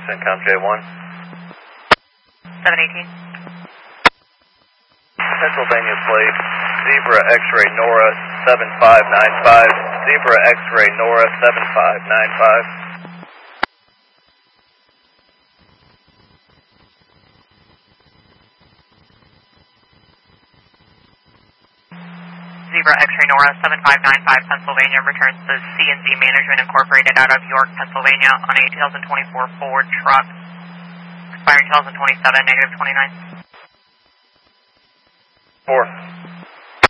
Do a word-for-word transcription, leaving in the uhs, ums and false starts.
Incom J one. seven eighteen. Pennsylvania plate, Zebra X-ray Nora seven five nine five, Zebra X-ray Nora seven five nine five. Zebra X-ray Nora seven five nine five, Pennsylvania, returns to C and Z Management Incorporated out of York, Pennsylvania on a two thousand twenty-four Ford truck, expiring two thousand twenty-seven, negative twenty-nine. Four.